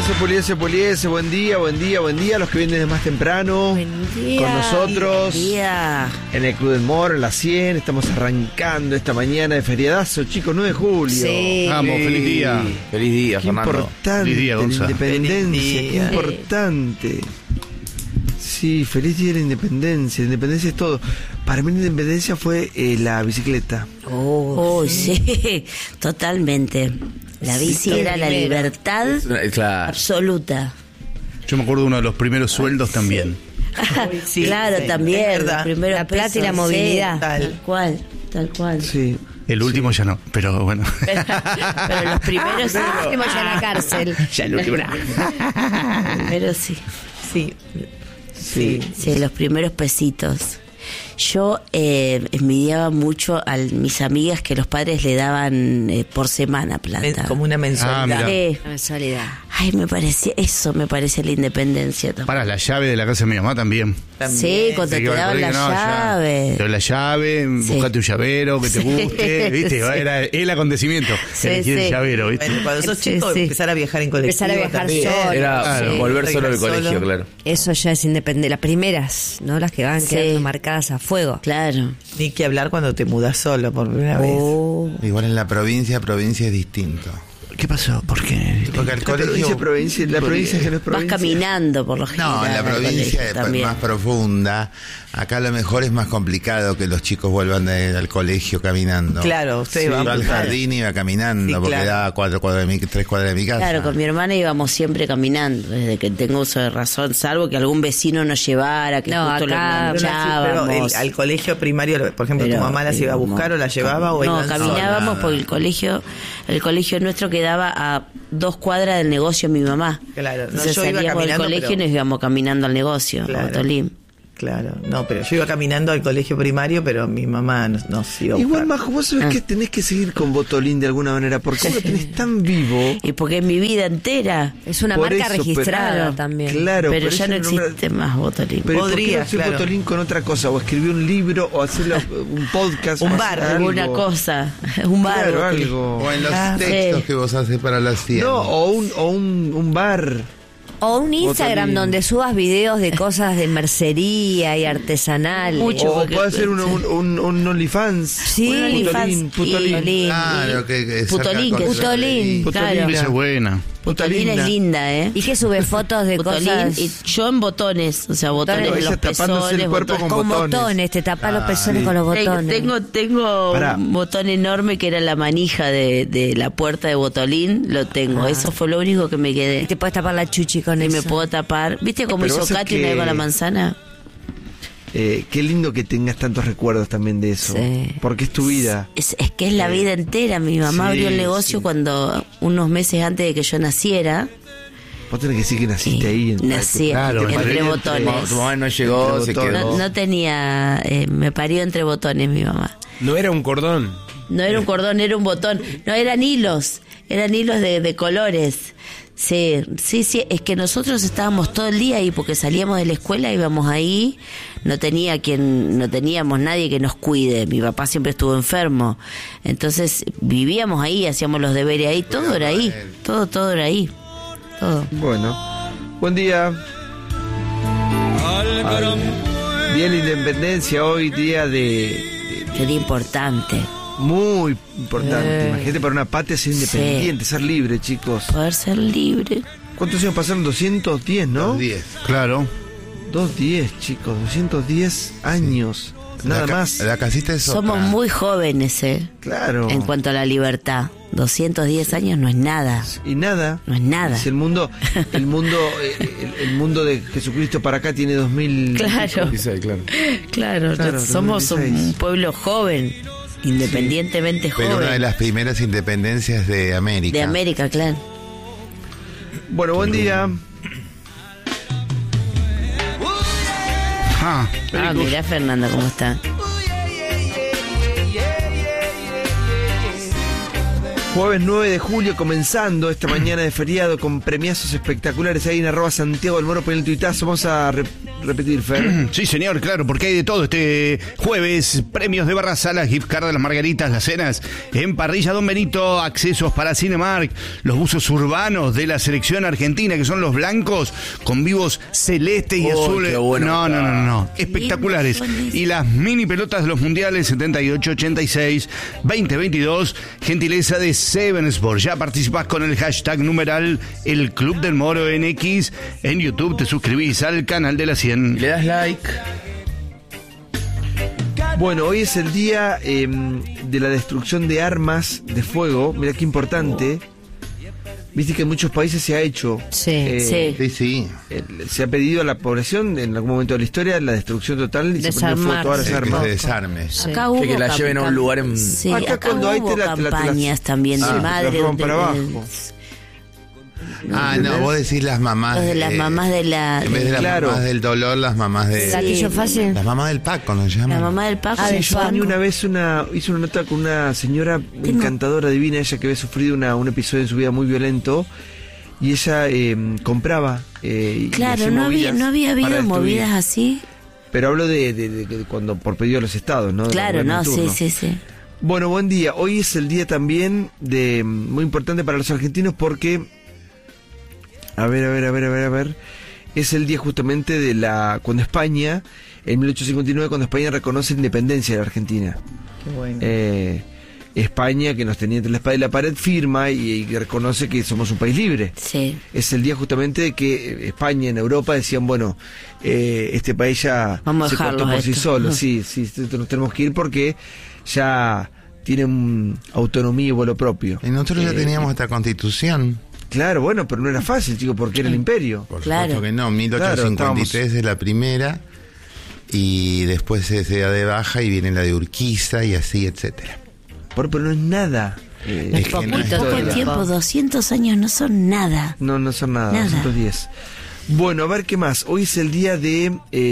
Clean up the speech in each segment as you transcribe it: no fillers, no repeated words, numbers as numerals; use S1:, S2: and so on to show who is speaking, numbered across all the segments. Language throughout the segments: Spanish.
S1: Puliese, buen día a los que vienen de más temprano.
S2: Buen día.
S1: Con nosotros.
S2: Buen día.
S1: En el Club del Moro, en la 100, estamos arrancando esta mañana de feriadazo, chicos, 9 de julio.
S2: Sí.
S3: Vamos, feliz día.
S4: Feliz día,
S1: Qué
S4: Fernando.
S1: importante,
S3: Feliz día, Gonza.
S1: la independencia,
S4: Feliz
S1: qué
S4: día.
S1: importante. Sí, feliz día de la independencia. La independencia es todo. Para mí la independencia fue la bicicleta.
S2: Oh, sí, totalmente. La bici era la libertad
S4: Claro.
S2: absoluta.
S3: Yo me acuerdo de uno de los primeros sueldos también.
S5: Sí,
S2: claro,
S5: sí,
S2: también.
S5: es verdad.
S2: Los primeros
S5: La plata y la
S2: pesos,
S5: movilidad.
S2: sí, tal cual.
S1: Sí.
S3: El último ya no, pero bueno.
S2: Pero los primeros sí.
S5: Último ya en la cárcel.
S3: Ya el último.
S2: Pero sí.
S5: Sí.
S2: Sí, los primeros pesitos. Yo envidiaba mucho a mis amigas que los padres le daban por semana plata.
S5: Como una mensualidad.
S3: mira.
S2: Sí.
S5: La mensualidad.
S2: Ay, me parece la independencia también.
S3: Para la llave de la casa de mi mamá también.
S2: Sí, cuando
S3: Hay
S2: te
S3: que ir al
S2: daban la
S3: colegio, no,
S2: llave.
S3: Te doy la llave,
S2: Sí.
S3: buscate un llavero que te guste,
S2: Sí,
S3: ¿viste?
S2: sí.
S3: Era el acontecimiento.
S2: Sí,
S3: Elegir
S2: sí.
S3: el llavero, ¿viste?
S5: Bueno, cuando sos
S2: Sí,
S5: chico,
S2: sí.
S5: empezar a viajar en colectivo.
S6: Empezar a viajar
S5: también.
S6: solo.
S4: Era
S3: Claro.
S4: volver
S5: Sí.
S4: solo al
S5: Solo.
S4: colegio, claro.
S6: Eso ya es independiente. Las primeras, ¿no? Las que van
S2: Sí.
S6: quedando marcadas a fuego.
S2: Claro.
S5: Ni que hablar cuando te mudas solo por primera vez.
S2: Oh.
S7: Igual en la provincia es distinto.
S3: ¿Qué pasó? ¿Por qué?
S7: Porque el
S1: La provincia, la provincia que no es
S2: Vas
S1: provincia.
S2: caminando por lo general.
S7: No, en la
S2: al
S7: provincia
S2: colegio
S7: es
S2: también.
S7: más profunda. Acá a lo mejor es más complicado que los chicos vuelvan al colegio caminando.
S5: Claro, ustedes
S7: Sí,
S5: van
S7: yo al jardín iba caminando
S5: Sí,
S7: porque
S5: claro.
S7: daba 3 cuadras de mi casa.
S2: Claro, con mi hermana íbamos siempre caminando, desde que tengo uso de razón, salvo que algún vecino nos llevara, que
S6: No,
S2: justo lo
S6: acá-
S5: Pero
S2: enganchábamos.
S5: al colegio primario, por ejemplo,
S2: Pero,
S5: ¿tu mamá las iba a buscar o las llevaba o
S2: no,
S5: iban
S2: caminábamos
S5: solas?
S2: porque el colegio nuestro quedaba a 2 cuadras del negocio de mi mamá.
S5: Claro, no,
S2: Entonces
S5: yo iba
S2: salíamos del
S5: caminando,
S2: colegio
S5: pero-
S2: y nos íbamos caminando al negocio,
S5: Claro.
S2: a Botolín.
S5: Claro, no, pero yo iba caminando al colegio primario, pero mi mamá nos iba a buscar.
S1: Igual, Majo, vos sabés que tenés que seguir con Botolín de alguna manera, porque vos lo tenés tan vivo.
S2: Y porque es mi vida entera.
S6: Es una
S1: Por
S6: marca
S1: eso,
S6: registrada
S2: pero-
S6: también.
S1: Claro,
S2: Pero
S1: por
S2: ya
S1: eso
S2: no
S1: el nombre-
S2: existe más Botolín.
S1: Pero ¿por qué
S5: Podría,
S1: no hacer
S5: claro.
S1: Botolín con otra cosa? O escribir un libro, o hacer un podcast.
S5: Un
S1: o
S5: bar,
S1: hacer
S2: Alguna
S1: algo.
S2: cosa, un bar.
S1: Claro,
S2: Botolín.
S1: algo.
S7: O en los
S5: Ah,
S7: textos
S2: sí.
S7: que vos haces para las 100.
S1: No, o un bar.
S6: O un Instagram
S1: Botolín.
S6: donde subas videos de cosas de mercería y artesanales.
S2: Mucho.
S1: O
S2: porque-
S1: puede ser un OnlyFans.
S6: Sí,
S2: Un OnlyFans.
S1: Putolín.
S7: Claro, que
S2: Putolín, que
S7: saca cosas
S6: Putolín.
S7: de-
S2: Claro.
S3: Esa es buena.
S2: Botolín es linda, ¿eh?
S6: Y que sube fotos de
S2: Botolín,
S6: cosas
S2: y yo en botones, o sea, botones
S6: Botones.
S2: en los
S1: Ella tapándose el
S2: pezones.
S1: cuerpo
S2: botones.
S1: con
S6: con
S1: botones.
S6: botones. Te tapas los pezones
S1: sí.
S6: con los botones.
S2: Tengo
S1: Pará.
S2: un botón enorme que era la manija de la puerta de Botolín, lo tengo. Eso fue lo único que me
S6: Y
S2: quedé.
S6: te puedes tapar la chuchi con
S2: Y
S6: eso.
S2: me puedo tapar. ¿Viste cómo
S1: Pero
S2: hizo
S1: vos sabés
S2: Katy una vez
S1: que-
S2: con la manzana?
S1: Qué lindo que tengas tantos recuerdos también de eso.
S2: Sí.
S1: Porque es tu vida.
S2: Es que es la vida entera. Mi mamá
S1: Sí,
S2: abrió el negocio
S1: sí.
S2: cuando, unos meses antes de que yo naciera.
S1: Vos tenés que decir que naciste ahí.
S2: Nací
S3: Claro,
S2: entre
S3: entre
S2: botones.
S4: Tu mamá no llegó,
S1: Entre
S4: se
S1: botones.
S4: quedó.
S2: No tenía, me parió entre botones mi mamá.
S4: No era un cordón.
S2: No era un cordón, era un botón. No, eran hilos de colores. Sí, es que nosotros estábamos todo el día ahí porque salíamos de la escuela, íbamos ahí, no teníamos nadie que nos cuide, mi papá siempre estuvo enfermo, entonces vivíamos ahí, hacíamos los deberes ahí, todo era ahí, todo era ahí, todo.
S1: Bueno, buen día. Día de la Independencia, hoy día
S2: Sería importante
S1: muy importante. Imagínate para una patria ser independiente, ser libre, chicos.
S2: poder ser libre.
S1: ¿Cuántos años pasaron? 210, ¿no?
S7: 10.
S3: Claro.
S1: 210, chicos, 210 años. Nada más.
S7: La casita es
S2: Somos
S7: otra.
S2: muy jóvenes,
S1: Claro.
S2: en cuanto a la libertad. 210 años no es nada.
S1: Y nada.
S2: No es nada.
S1: Si el mundo de Jesucristo para acá tiene 2000.
S2: Claro.
S4: Claro.
S2: Claro, somos
S1: 2016.
S2: un pueblo joven, independientemente
S7: Pero
S2: joven.
S7: una de las primeras independencias de América.
S2: De América, claro.
S1: Bueno, buen día.
S3: Ah,
S2: Mirá Fernanda cómo está.
S1: Jueves 9 de julio, comenzando esta mañana de feriado con premiazos espectaculares ahí en @Santiago del Moro, pon el tuitazo. Vamos a repetir, Fer.
S3: Sí, señor, claro, porque hay de todo este jueves. Premios de Barra Sala, gift card de las Margaritas, las cenas en Parrilla Don Benito, accesos para Cinemark, los buzos urbanos de la selección argentina, que son los blancos con vivos celeste y azul.
S4: Qué bueno.
S3: No. Espectaculares. Y las mini pelotas de los mundiales 78, 86, 2022, gentileza de Seven Sports. Ya participás con el hashtag numeral El Club del Moro en X. En YouTube te suscribís al canal de la 100.
S4: Le das like.
S1: Bueno, hoy es el día de la destrucción de armas de fuego. Mira qué importante. Viste que en muchos países se ha hecho.
S6: Sí.
S7: Sí.
S1: Se ha pedido a la población en algún momento de la historia la destrucción total y se ponen fuego todas las
S7: Que se
S1: armas.
S7: desarme.
S6: Sí.
S2: Acá hubo
S4: Que la lleven a un lugar en...
S2: Sí,
S1: Acá
S2: acá
S1: cuando hay
S2: hubo
S1: te la-
S2: campañas también de
S1: te la
S2: madre.
S1: roban para abajo.
S7: No, vos decís las mamás.
S2: Los de las mamás de la...
S7: En vez de las
S1: Claro.
S7: mamás del dolor, las mamás de.
S6: Gatillo fácil.
S7: Las mamás del Paco, nos llaman.
S2: La mamá del Paco.
S6: Ah,
S1: Sí,
S6: de
S1: yo
S6: Paco.
S1: tenía una vez hice una nota con una señora encantadora, divina, ella que había sufrido un episodio en su vida muy violento y ella compraba. Y
S2: Claro,
S1: hacía
S2: no había
S1: movidas
S2: habido
S1: para destruir.
S2: movidas así.
S1: Pero hablo de cuando por pedido de los estados, ¿no? Del
S2: Claro,
S1: gobierno
S2: no,
S1: en turno.
S2: sí.
S1: Bueno, buen día. Hoy es el día también muy importante para los argentinos porque a ver. Es el día justamente de cuando España, en 1859, cuando España reconoce la independencia de la Argentina.
S5: Qué bueno.
S1: España, que nos tenía entre la espada y la pared, firma y reconoce que somos un país libre.
S2: Sí.
S1: Es el día justamente de que España en Europa decían, bueno, este país ya
S2: Vamos a
S1: se
S2: dejarlo
S1: cortó por
S2: a
S1: sí
S2: esto.
S1: solo. Sí, nos tenemos que ir porque ya tienen autonomía y vuelo propio.
S7: Y nosotros ya teníamos esta constitución.
S1: Claro, bueno, pero no era fácil, chicos, porque era el imperio.
S7: Por
S2: Claro.
S7: supuesto que no. 1853 es la primera. Y después se da de baja y viene la de Urquiza y así, etcétera.
S1: Pero no es nada.
S7: Es que no es
S6: poquito
S2: Poco
S7: todo.
S2: tiempo, 200 años no son nada.
S1: No son nada,
S2: Nada.
S1: 210. Bueno, a ver qué más. Hoy es el día de...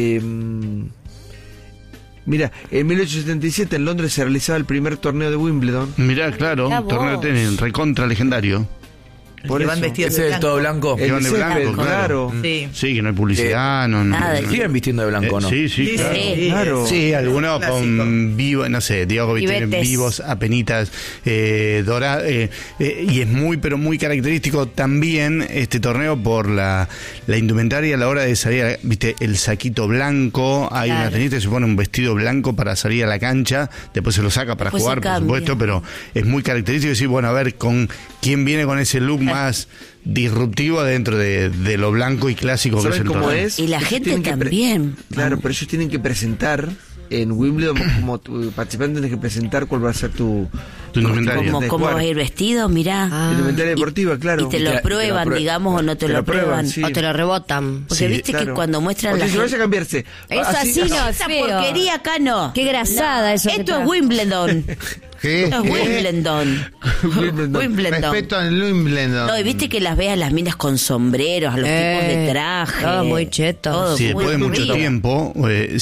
S1: mira, en 1877 en Londres se realizaba el primer torneo de Wimbledon.
S3: Mirá, claro,
S6: Mirá
S3: un torneo
S6: vos.
S3: de tenis recontra legendario.
S1: Por
S5: que van
S1: eso.
S5: vestidos
S4: Ese
S5: de
S4: es el todo blanco.
S3: Que van de
S1: césped,
S3: blanco, claro.
S5: Sí.
S3: Sí, que no hay publicidad, no.
S2: Nada.
S4: Siguen vistiendo de blanco, ¿no?
S3: Sí,
S5: Sí,
S3: claro.
S5: sí,
S1: Claro.
S3: Sí, algunos
S5: Clásico.
S3: con vivo, no sé, Diego tienen
S6: Vivetes.
S3: vivos, apenitas, dorados, y es muy, pero muy característico también este torneo por la indumentaria a la hora de salir, viste, el saquito blanco, hay
S6: Claro.
S3: una tenista que se pone un vestido blanco para salir a la cancha, después se lo saca para
S2: Después se
S3: jugar, por
S2: cambia.
S3: supuesto, pero es muy característico decir, bueno, a ver, con quién viene con ese look más disruptivo dentro de lo blanco y clásico que es
S1: ¿Saben
S3: el
S1: cómo
S3: torneo.
S1: es?
S2: Y la
S1: Ellos
S2: gente
S1: tienen que
S2: también.
S1: Claro, pero ellos tienen que presentar en Wimbledon, como tu participante tienes que presentar cuál va a ser tu
S3: indumentaria.
S2: ¿Cómo vas a ir vestido? Mirá.
S6: Ah.
S1: indumentaria deportiva, claro.
S2: Y te
S4: Y
S2: lo
S4: te la
S2: prueban,
S4: prue-
S2: digamos, o no te,
S1: te
S2: lo
S1: la prueban,
S2: prueban.
S1: sí.
S6: O te lo rebotan.
S2: Porque
S3: Sí,
S2: viste que
S1: claro.
S2: cuando muestran
S1: O
S2: la
S1: sea, si vaya a
S2: gente...
S1: cambiarse.
S6: Eso así no es
S2: Esa
S6: feo.
S2: porquería acá no.
S6: Qué grasada eso que
S2: Esto
S6: está.
S2: es Wimbledon.
S7: ¿Qué?
S2: Esto es Wimbledon. Wimbledon.
S7: Respeto al Wimbledon.
S2: No, y viste que las veas las minas con sombreros, a los tipos de traje.
S6: todo muy cheto.
S2: Todo
S3: Sí,
S2: muy
S3: después de mucho
S2: frío.
S3: tiempo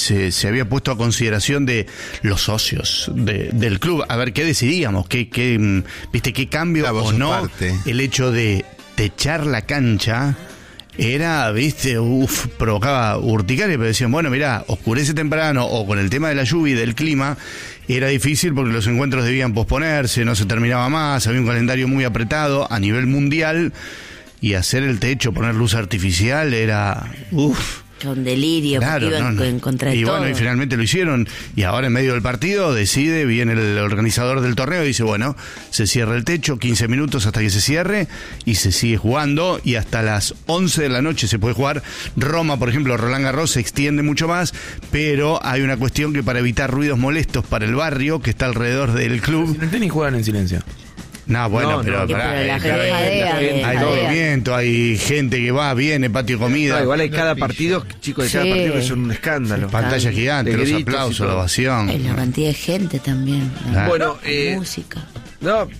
S3: se había puesto a consideración de los socios del club. A ver qué decidíamos, viste, qué cambio
S7: La voz
S3: o no.
S7: aparte.
S3: El hecho de techar la cancha era, viste, provocaba urticaria, pero decían, bueno, mirá, oscurece temprano o con el tema de la lluvia y del clima, era difícil porque los encuentros debían posponerse, no se terminaba más, había un calendario muy apretado a nivel mundial y hacer el techo, poner luz artificial era,
S2: Con delirio,
S3: claro,
S2: porque iban en contra de
S3: y
S2: todo.
S3: bueno, y finalmente lo hicieron. Y ahora en medio del partido viene el organizador del torneo y dice, bueno, se cierra el techo, 15 minutos hasta que se cierre y se sigue jugando y hasta las 11 de la noche se puede jugar. Roma, por ejemplo, Roland Garros se extiende mucho más, pero hay una cuestión que para evitar ruidos molestos para el barrio que está alrededor del club.
S4: En el tenis juegan en silencio.
S3: No, bueno,
S1: No,
S3: pero,
S1: no,
S3: pará,
S2: pero la
S3: hay
S2: gente
S3: hay movimiento, hay gente que va, viene, patio comida.
S1: No, igual hay cada partido, chicos, de cada
S6: Sí.
S1: partido que son un escándalo.
S3: Pantalla gigante,
S1: De
S3: los
S1: gritos y
S3: aplausos,
S1: todo.
S3: la ovación.
S2: Es la cantidad de gente también. ¿no?
S3: Ah.
S1: Bueno,
S2: Música.
S1: no,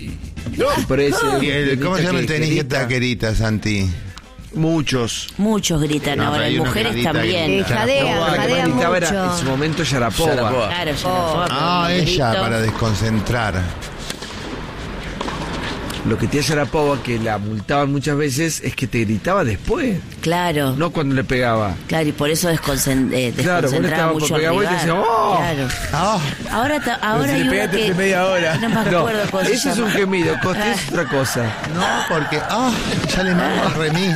S1: por eso.
S7: ¿Y ¿Cómo se llama el tenis que está querita, Santi?
S1: Muchos.
S2: Muchos gritan
S7: No,
S2: ahora,
S7: pero hay
S2: y
S7: uno
S2: mujeres
S7: que grita
S2: también.
S6: que jadean,
S1: La que
S6: jadean
S1: más gritaba era
S6: mucho.
S1: en su momento Sharapova.
S4: Sharapova.
S2: Claro, ya
S7: Ah, ella, para desconcentrar.
S1: Lo que tenía Sharapova, que la multaban muchas veces, es que te gritaba después,
S2: Claro.
S1: no cuando le pegaba.
S2: Claro, y por eso desconcentraba
S1: vos le estabas por
S2: mucho al
S1: pegar vos y te
S2: rival.
S1: decía, ¡oh!
S2: Claro.
S7: Oh,
S2: Ahora
S4: si
S2: hay
S4: le
S2: una
S4: pegaste
S2: que...
S4: hace media hora.
S2: No me acuerdo cómo se
S1: Eso es
S2: llama.
S1: un gemido, Costi, es otra cosa.
S7: no, porque ya le mando el remis.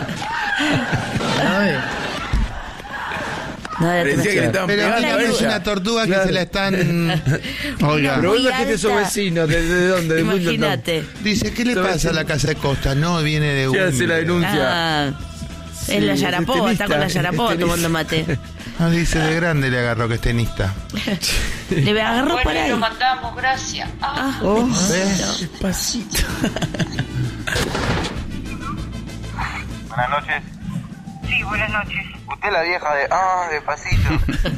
S2: No, ahora te
S4: Parecía que le estaban
S7: Pero
S4: pegando
S7: mira
S4: a
S7: que es
S4: ella.
S7: una tortuga que se la están...
S3: Oiga,
S1: Pero vos
S2: Muy
S1: imagínate esos
S2: alta.
S1: vecinos, ¿de dónde? De Wimbledon.
S2: Imagínate.
S7: Dice, ¿qué le pasa a la casa de Costa? No, viene de
S4: Ya hace la
S7: Wimbledon.
S4: denuncia.
S2: Ah, es la
S1: es
S2: Sharapova, está con la
S1: tenista,
S2: Sharapova
S1: es
S2: tomando
S1: tenista.
S2: mate.
S7: Ah, dice, de grande le agarró que es tenista.
S2: Le agarró por ahí.
S8: mandamos, gracias.
S7: ¿Ves?
S4: Despacito.
S9: Buenas noches.
S8: Sí, buenas noches.
S9: Usted la vieja de... despacito.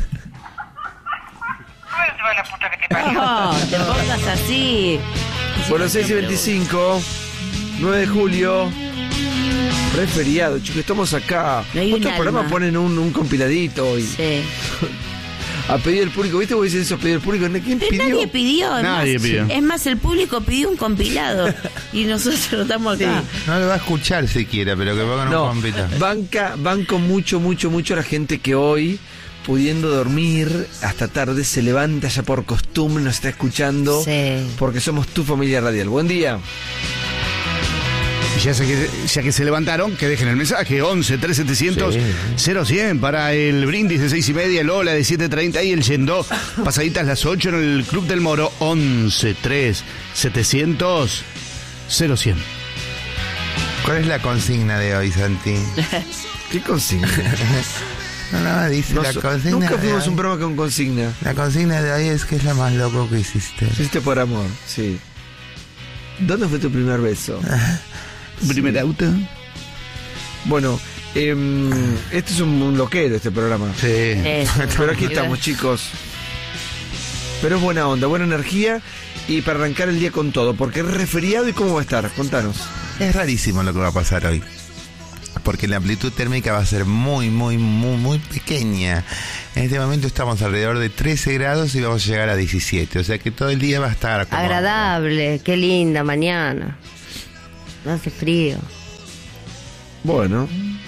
S8: ¿Dónde te va la puta que te parió?
S2: No, te pongas así.
S1: Bueno, 6:25, 9 de julio. Re feriado, chicos, estamos acá.
S2: No hay un
S1: Otros programas
S2: alma.
S1: ponen un compiladito y
S2: Sí.
S1: a pedido del público. ¿Viste vos dices eso? A pedido del público. ¿Quién
S2: Pero
S1: pidió?
S2: nadie pidió. es
S3: Nadie
S2: más,
S3: pidió.
S2: Es más, el público pidió un compilado. Y nosotros estamos acá.
S7: No lo va a escuchar siquiera, pero que pongan un
S1: No,
S7: compita.
S1: banco mucho a la gente que hoy, pudiendo dormir hasta tarde, se levanta ya por costumbre, nos está escuchando.
S6: Sí.
S1: Porque somos tu familia radial. Buen día.
S3: ya que se levantaron, que dejen el mensaje 11 3700 0100 para el brindis de 6:30, el Ola de 7:30 y el Yendo pasaditas las 8 en el Club del Moro 11 3700 0100.
S7: ¿Cuál es la consigna de hoy, Santi?
S1: ¿Qué consigna?
S7: No, dice la consigna.
S1: Nunca
S7: de
S1: fuimos
S7: hoy.
S1: un programa con consigna.
S7: La consigna de hoy es que es lo más loco que hiciste.
S1: Hiciste por amor, sí. ¿Dónde fue tu primer beso?
S3: Primer auto.
S1: Bueno, este es un loquero, este programa.
S3: Sí.
S1: Pero aquí estamos, chicos. Pero es buena onda, buena energía y para arrancar el día con todo, porque es resfriado y cómo va a estar, contanos.
S7: Es rarísimo lo que va a pasar hoy. Porque la amplitud térmica va a ser muy pequeña. En este momento estamos alrededor de 13 grados y vamos a llegar a 17. O sea que todo el día va a estar como...
S6: Agradable, qué linda mañana. No hace frío.
S1: Bueno.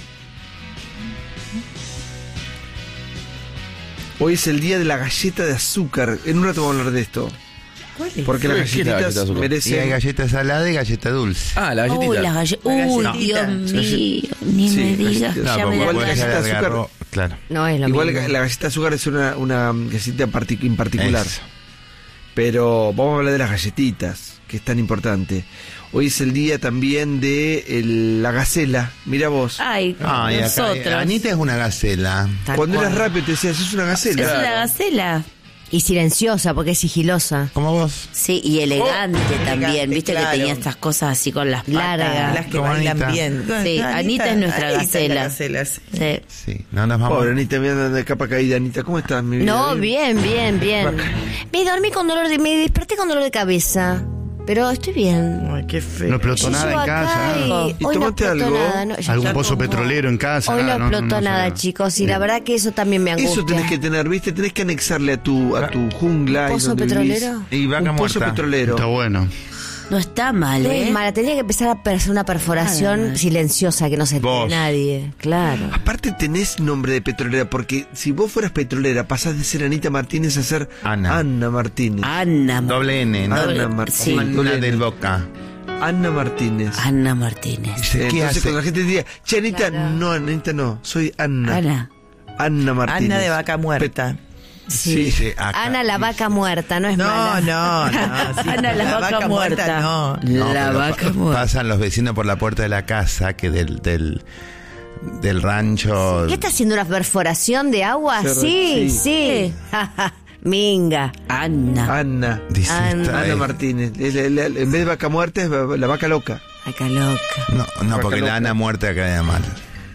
S1: Hoy es el día de la galleta de azúcar. En un rato vamos a hablar de esto. Porque las
S4: ¿Qué es la galleta de
S1: galletitas
S4: azúcar?
S7: Y hay
S1: merecen...
S7: galleta salada y galleta dulce.
S4: Ah, la galletita.
S2: Uy, las galletas. Uy,
S5: galletita.
S2: Dios mío. Ni
S1: Sí,
S2: me digas.
S1: galletita.
S2: Ya
S7: No,
S2: me
S7: porque
S2: da
S1: igual
S7: después
S1: la
S7: ya
S1: galleta
S7: le
S1: de azúcar-
S7: agarró... Claro.
S6: No es lo
S1: Igual
S6: mismo.
S1: la galleta de azúcar es una galletita en particular.
S7: Eso.
S1: Pero vamos a hablar de las galletitas, que es tan importante. Hoy es el día también de la gacela. Mira vos.
S2: Ay,
S7: Ay, acá,
S2: nosotros.
S7: Anita es una gacela.
S6: Tal
S1: Cuando
S6: cual.
S1: eras rápido te decías, es una
S2: Es
S1: gacela.
S2: una gacela.
S6: Y silenciosa, porque es sigilosa.
S7: Como vos.
S2: Sí, y elegante también.
S5: elegante,
S2: Viste
S5: claro.
S2: que tenía estas cosas así con las
S6: Largas.
S5: Las que
S7: Como
S5: bailan
S7: Anita.
S5: bien.
S2: Sí, Anita es nuestra
S5: Anita es la
S2: gacela.
S5: gacela, sí.
S2: Sí.
S7: Sí, no nos vamos...
S1: Pobre Anita, me andan de capa caída. Anita, ¿cómo estás, mi vida?
S6: No, bien. Me dormí con me desperté con dolor de cabeza. Pero estoy bien.
S5: Ay, qué feo.
S3: No explotó
S6: Yo
S3: nada
S6: llego
S3: en
S6: acá
S3: casa.
S6: y
S1: ¿Y
S6: hoy no
S1: tomaste
S6: explotó
S1: algo?
S6: nada. No, ya
S3: Algún
S6: está
S3: pozo
S6: como-
S3: petrolero en casa.
S6: Hoy no explotó nada,
S3: salió.
S6: chicos. Y la verdad que eso también me angustia.
S1: Eso tenés que tener, ¿viste? Tenés que anexarle a tu jungla. ahí
S6: ¿Pozo
S1: donde vivís.
S6: petrolero?
S7: Y vaca
S1: Un pozo
S7: muerta.
S1: petrolero.
S3: Está bueno.
S2: No está mal,
S6: No es
S2: ¿eh?
S6: mala, tendría que empezar a hacer una perforación silenciosa que no se entere
S7: Vos.
S6: nadie. Claro.
S1: Aparte tenés nombre de petrolera, porque si vos fueras petrolera, pasás de ser Anita Martínez a ser
S7: Ana.
S1: Martínez.
S2: Ana.
S7: Doble N, ¿no?
S1: Ana Martínez.
S2: Sí.
S7: Ana del Boca.
S1: Ana Martínez.
S2: Ana Martínez.
S7: ¿Qué
S1: Entonces
S7: hace?
S1: cuando la gente diría, che, Anita,
S6: Claro.
S1: no, Anita no, soy Ana.
S2: Ana.
S1: Ana Martínez.
S5: Ana de vaca muerta.
S1: Sí.
S7: Sí, acá.
S6: Ana la vaca muerta, no es
S5: No,
S6: mala.
S5: no. sí.
S2: Ana la vaca muerta.
S5: No.
S7: No,
S2: La
S7: pero
S2: vaca muerta.
S7: pasan los vecinos por la puerta de la casa que del rancho.
S6: ¿Qué está haciendo una perforación de agua?
S1: Sí.
S6: Sí. Minga.
S2: Ana.
S1: Ana.
S7: Dice
S6: Ana.
S7: esta,
S1: Ana Martínez. En vez de vaca muerta es la vaca loca.
S6: Acá loca.
S7: No, porque
S1: Vaca
S7: la Ana muerta queda mal.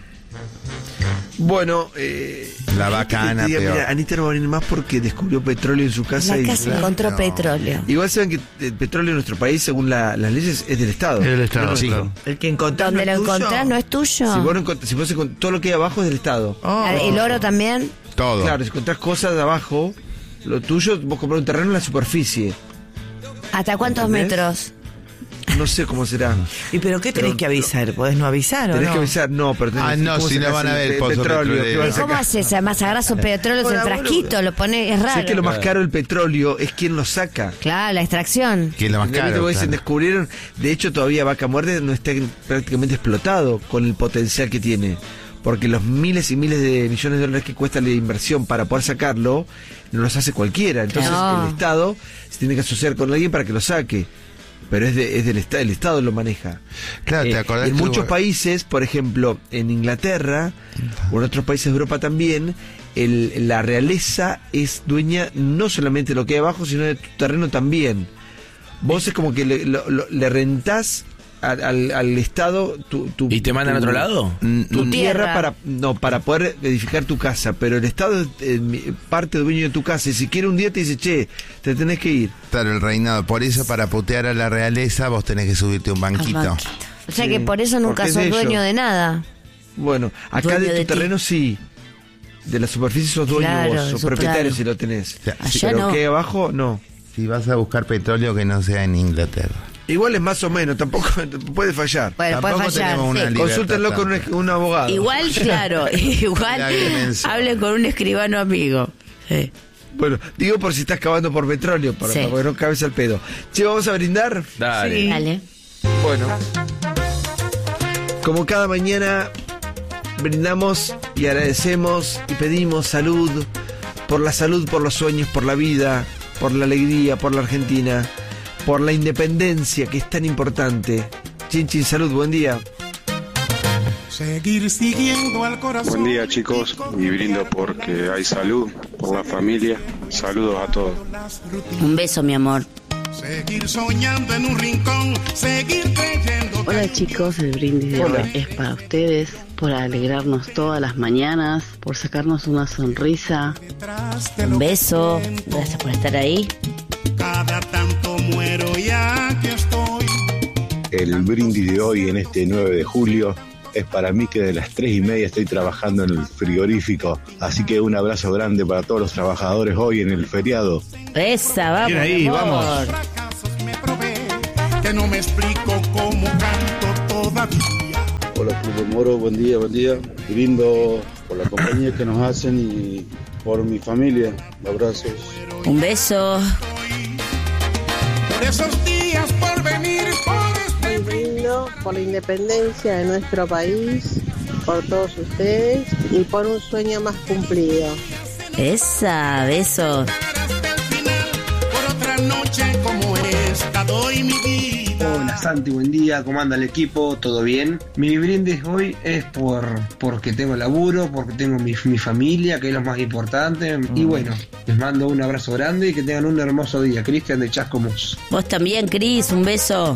S1: Bueno,
S7: La vaca Ana peor.
S1: mira, Anita no va a venir más porque descubrió petróleo en su casa.
S6: La
S1: y
S6: casa encontró petróleo.
S1: Igual saben que el petróleo en nuestro país, según las leyes, es del Estado.
S3: Es del Estado,
S1: No,
S3: sí.
S1: claro.
S5: El que encontrás
S6: Donde
S5: no es
S6: lo
S5: tuyo.
S6: encontrás no es tuyo.
S1: Si vos, no si vos todo lo que hay abajo es del Estado.
S5: Oh.
S6: El oro también.
S7: Todo.
S1: Claro, si encontrás cosas de abajo, lo tuyo, vos comprás un terreno en la superficie.
S6: ¿Hasta cuántos
S1: ¿Entendés?
S6: metros?
S1: no sé cómo será.
S5: ¿Y pero qué tenés que avisar? ¿Podés no avisar o
S1: Tenés
S5: no?
S1: que avisar, no, pero tenés
S7: no,
S1: ¿cómo
S7: si
S1: sacás
S7: no van a ver el pozo
S1: petróleo. ¿Qué vas a
S6: ¿Cómo
S1: sacar?
S6: haces? Además agarras un petróleo en el frasquito, lo pones, es
S1: Sé
S6: raro.
S1: que lo más caro del petróleo es quien lo saca.
S6: Claro, la extracción.
S7: Que es lo más
S1: Realmente
S7: caro.
S1: vos dicen,
S7: claro.
S1: descubrieron, de hecho todavía Vaca Muerta no está prácticamente explotado con el potencial que tiene, porque los miles y miles de millones de dólares que cuesta la inversión para poder sacarlo, no los hace cualquiera, entonces
S6: No.
S1: el Estado se tiene que asociar con alguien para que lo saque, pero es del Estado, el Estado lo maneja.
S7: Claro, ¿te acordás
S1: en
S7: que
S1: muchos
S7: hubo-
S1: países, por ejemplo, en Inglaterra o en otros países de Europa también, la realeza es dueña no solamente de lo que hay abajo, sino de tu terreno también. Vos es como que le rentás al Estado tu
S4: ¿Y te mandan a otro lado?
S1: tu tierra
S6: Tierra.
S1: para poder edificar tu casa, pero el Estado es parte dueño de tu casa y si quiere un día te dice, che, te tenés que ir.
S7: Claro, el reinado. Por eso, para putear a la realeza, vos tenés que subirte a un banquito.
S6: O sea que por eso nunca
S1: porque es
S6: sos
S1: de
S6: dueño
S1: ellos.
S6: de nada.
S1: Bueno, acá
S2: Dueño
S1: de tu
S2: de ti.
S1: terreno sí. De la superficie sos dueño
S6: Claro,
S1: vos, sos
S6: eso,
S1: propietario
S6: claro.
S1: si lo tenés.
S7: sea,
S2: Allá
S1: pero
S2: no.
S1: que hay abajo, no.
S7: Si vas a buscar petróleo, que no sea en Inglaterra.
S1: Igual es más o menos, tampoco puede fallar.
S6: Bueno, puede
S7: Tampoco
S6: fallar.
S7: tenemos una
S6: sí.
S7: libertad
S1: Consúltenlo con un abogado.
S2: Igual, claro, igual
S7: La dimensión.
S2: hablen con un escribano amigo. Sí.
S1: Bueno, digo por si estás cavando por petróleo, para
S2: Sí.
S1: que no cabes al pedo. Che, vamos a brindar.
S4: Dale.
S5: Sí.
S2: Dale.
S1: Bueno, como cada mañana brindamos y agradecemos y pedimos salud, por la salud, por los sueños, por la vida, por la alegría, por la Argentina, por la independencia que es tan importante. Chin Chin, salud, buen día.
S10: Seguir siguiendo al corazón.
S11: Buen día, chicos, y brindo porque hay salud, por la familia. Saludos a todos.
S2: Un beso, mi amor.
S10: Seguir soñando en un rincón, seguir creyendo.
S12: Hola chicos, el brindis de
S1: Hola.
S12: hoy es para ustedes, por alegrarnos todas las mañanas, por sacarnos una sonrisa.
S2: Un beso. Gracias por estar ahí.
S10: Cada tanto muero y aquí estoy.
S13: El brindis de hoy en este 9 de julio es para mí que de las 3:30 estoy trabajando en el frigorífico. Así que un abrazo grande para todos los trabajadores hoy en el feriado.
S2: Esa, vamos.
S3: Bien ahí,
S2: mi amor.
S3: vamos.
S10: Fracasos me probé, que no me explico cómo canto todavía.
S14: Hola Club de Moro, buen día. Brindo por la compañía que nos hacen y por mi familia. Abrazos.
S2: Un beso.
S10: Por esos días por venir, por este
S15: Brindo por la independencia de nuestro país, por todos ustedes y por un sueño más cumplido.
S2: Esa, beso.
S10: hasta el final, por otra noche como esta doy mi vida.
S16: Hola Santi, buen día, ¿cómo anda el equipo? ¿Todo bien? Mi brindis hoy es porque tengo laburo, porque tengo mi familia, que es lo más importante. Y bueno, les mando un abrazo grande y que tengan un hermoso día. Cristian de Chascomús.
S2: Vos también, Cris, un beso.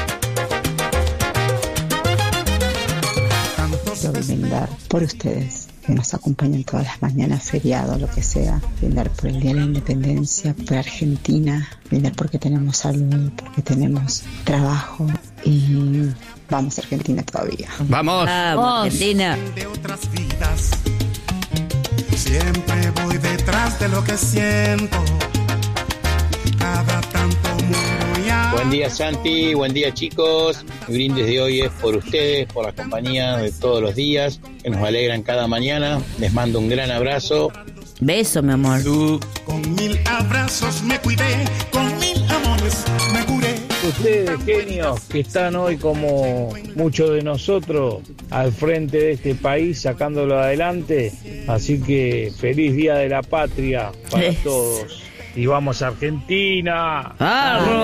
S17: Quiero brindar por ustedes, que nos acompañan todas las mañanas, feriado, lo que sea. Brindar por el Día de la Independencia, por Argentina. Brindar porque tenemos salud, porque tenemos trabajo. Y vamos, Argentina, todavía.
S3: Vamos.
S2: Vamos, Argentina.
S10: De otras vidas, siempre voy detrás de lo que siento. Cada tanto muero ya.
S18: Buen día Santi, buen día chicos. Mi brindis de hoy es por ustedes, por la compañía de todos los días, que nos alegran cada mañana. Les mando un gran abrazo.
S2: Beso, mi amor.
S10: Con 1000 abrazos me cuidé, con 1000 amores me curé.
S19: Ustedes, genios, que están hoy como muchos de nosotros al frente de este país, sacándolo adelante. Así que feliz Día de la Patria para todos. Y vamos a Argentina.
S2: ¡Vamos!